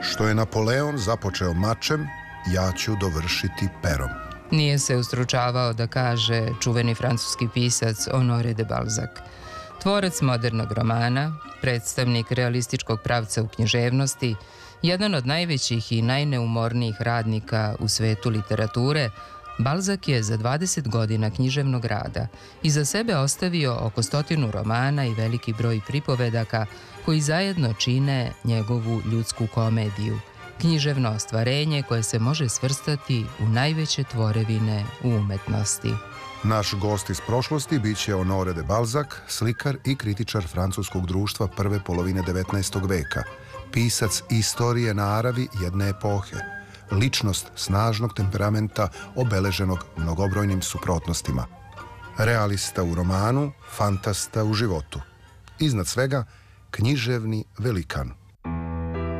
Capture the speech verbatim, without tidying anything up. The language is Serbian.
Što je Napoleon započeo mačem, ja ću dovršiti perom. Nije se ustručavao da kaže čuveni francuski pisac Honoré de Balzac. Tvorac modernog romana, predstavnik realističkog pravca u književnosti, jedan od najvećih i najneumornijih radnika u svetu literature, Balzac je za dvadeset godina književnog rada iza sebe ostavio oko stotinu romana i veliki broj pripovedaka koji zajedno čine njegovu ljudsku komediju, književno ostvarenje koje se može svrstati u najveće tvorevine u umetnosti. Naš gost iz prošlosti biće Honoré de Balzac, slikar i kritičar francuskog društva prve polovine devetnaestog veka, pisac istorije naravi jedne epohe, ličnost snažnog temperamenta obeleženog mnogobrojnim suprotnostima, realista u romanu, fantasta u životu. Iznad svega, književni velikan.